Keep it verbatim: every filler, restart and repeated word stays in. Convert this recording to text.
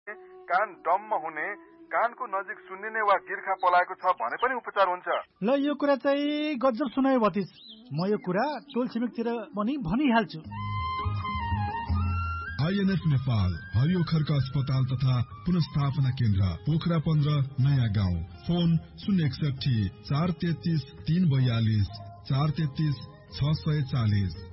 कान डम्म हुने, कानको नजिक सुन्निने वा गिर्खा पलाएको छ भने पनि उपचार हुन्छ। ल यो कुरा चाहिँ गजब सुनायो भतिज। म यो कुरा टोल छिमेकतिर पनि भनिहाल्छु। आइएनएफ नेपाल हरियो खर्क अस्पताल तथा पुनस्थापना केन्द्र पोखरा पन्ध्र नयाँ गाउँ। फोन शून्य एकसठी चार तेत्तीस तीन बयालीस चार तेत्तीस छ सय चालीस।